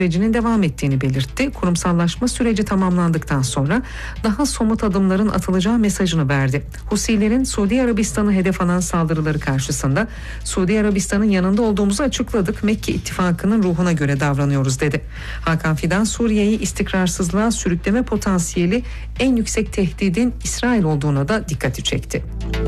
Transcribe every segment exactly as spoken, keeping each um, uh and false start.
sürecinin devam ettiğini belirtti. Kurumsallaşma süreci tamamlandıktan sonra daha somut adımların atılacağı mesajını verdi. Husilerin Suudi Arabistan'ı hedef alan saldırıları karşısında Suudi Arabistan'ın yanında olduğumuzu açıkladık. Mekke ittifakının ruhuna göre davranıyoruz dedi. Hakan Fidan, Suriye'yi istikrarsızlığa sürükleme potansiyeli en yüksek tehdidin İsrail olduğuna da dikkati çekti.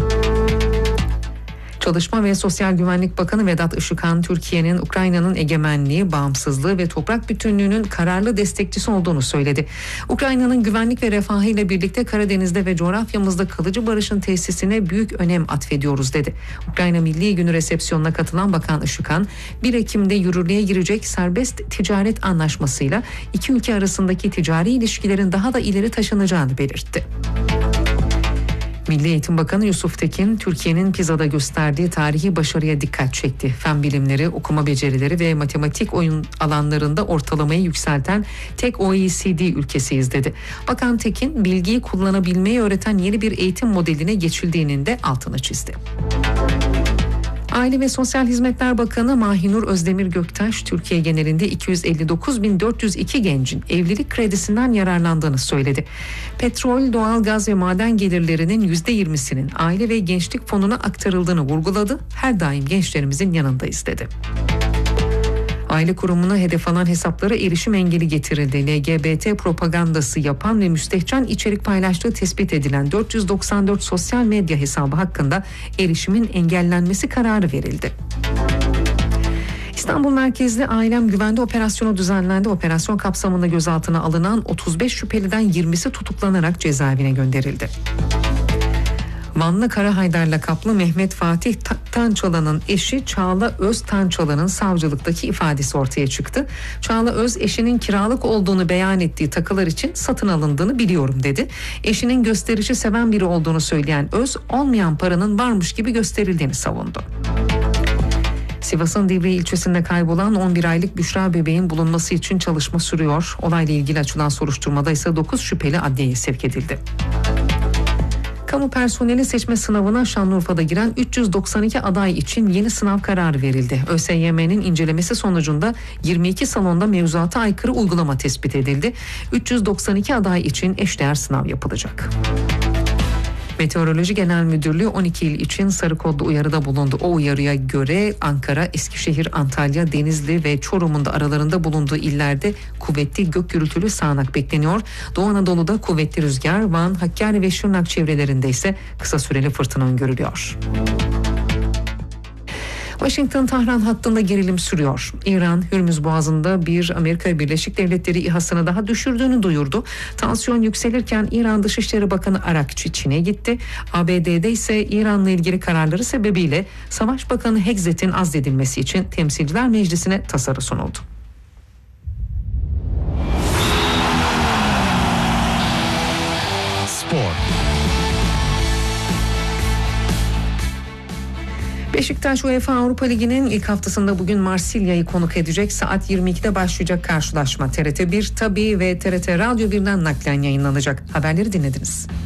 Çalışma ve Sosyal Güvenlik Bakanı Vedat Işıkhan, Türkiye'nin Ukrayna'nın egemenliği, bağımsızlığı ve toprak bütünlüğünün kararlı destekçisi olduğunu söyledi. Ukrayna'nın güvenlik ve refahı ile birlikte Karadeniz'de ve coğrafyamızda kalıcı barışın tesisine büyük önem atfediyoruz dedi. Ukrayna Milli Günü resepsiyonuna katılan Bakan Işıkhan, bir Ekim'de yürürlüğe girecek serbest ticaret anlaşmasıyla iki ülke arasındaki ticari ilişkilerin daha da ileri taşınacağını belirtti. Milli Eğitim Bakanı Yusuf Tekin, Türkiye'nin Pisa'da gösterdiği tarihi başarıya dikkat çekti. Fen bilimleri, okuma becerileri ve matematik oyun alanlarında ortalamayı yükselten tek O E C D ülkesiyiz dedi. Bakan Tekin, bilgiyi kullanabilmeyi öğreten yeni bir eğitim modeline geçildiğinin de altını çizdi. Aile ve Sosyal Hizmetler Bakanı Mahinur Özdemir Göktaş, Türkiye genelinde iki yüz elli dokuz bin dört yüz iki gencin evlilik kredisinden yararlandığını söyledi. Petrol, doğalgaz ve maden gelirlerinin yüzde yirmisinin Aile ve Gençlik Fonu'na aktarıldığını vurguladı. Her daim gençlerimizin yanındayız dedi. Aile kurumuna hedef alan hesaplara erişim engeli getirildi. L G B T propagandası yapan ve müstehcen içerik paylaştığı tespit edilen dört yüz doksan dört sosyal medya hesabı hakkında erişimin engellenmesi kararı verildi. İstanbul merkezli Ailem Güvende operasyonu düzenlendi. Operasyon kapsamında gözaltına alınan otuz beş şüpheliden yirmisi tutuklanarak cezaevine gönderildi. Vanlı Karahaydar lakaplı Mehmet Fatih Tançalan'ın eşi Çağla Öz Tançalan'ın savcılıktaki ifadesi ortaya çıktı. Çağla Öz, eşinin kiralık olduğunu beyan ettiği takılar için satın alındığını biliyorum dedi. Eşinin gösterişi seven biri olduğunu söyleyen Öz, olmayan paranın varmış gibi gösterildiğini savundu. Sivas'ın Divriği ilçesinde kaybolan on bir aylık Büşra bebeğin bulunması için çalışma sürüyor. Olayla ilgili açılan soruşturmada ise dokuz şüpheli adliyeye sevk edildi. Kamu personeli seçme sınavına Şanlıurfa'da giren üç yüz doksan iki aday için yeni sınav kararı verildi. ÖSYM'nin incelemesi sonucunda yirmi iki salonda mevzuata aykırı uygulama tespit edildi. üç yüz doksan iki aday için eşdeğer sınav yapılacak. Meteoroloji Genel Müdürlüğü on iki il için sarı kodlu uyarıda bulundu. O uyarıya göre Ankara, Eskişehir, Antalya, Denizli ve Çorum'un da aralarında bulunduğu illerde kuvvetli gök gürültülü sağanak bekleniyor. Doğu Anadolu'da kuvvetli rüzgar, Van, Hakkari ve Şırnak çevrelerinde ise kısa süreli fırtına öngörülüyor. Washington-Tahran hattında gerilim sürüyor. İran, Hürmüz Boğazı'nda bir Amerika Birleşik Devletleri İHA'sını daha düşürdüğünü duyurdu. Tansiyon yükselirken İran Dışişleri Bakanı Arakçı Çin'e gitti. A B D'de ise İran'la ilgili kararları sebebiyle Savaş Bakanı Hegzet'in azledilmesi için Temsilciler Meclisi'ne tasarı sunuldu. Spor. Beşiktaş UEFA Avrupa Ligi'nin ilk haftasında bugün Marsilya'yı konuk edecek. Saat yirmi ikide başlayacak karşılaşma T R T bir, Tabii ve T R T Radyo birden naklen yayınlanacak. Haberleri dinlediniz.